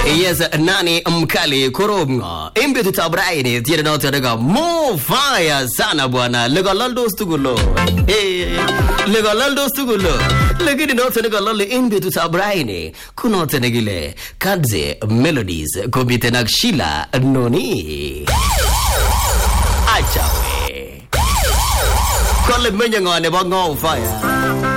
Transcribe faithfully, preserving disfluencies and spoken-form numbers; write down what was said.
Yes, nani mkali kurumga. Imbe tutabraini tiere na tega mo fire sana bwana. Lega laldo stugulo. Eh, lega laldo stugulo. Lakini no tega lalle imbe tutabraini. Kuno tenegile kadze melodies komite nakshila noni. Achawe. Kole menya ngane ba ngo fire.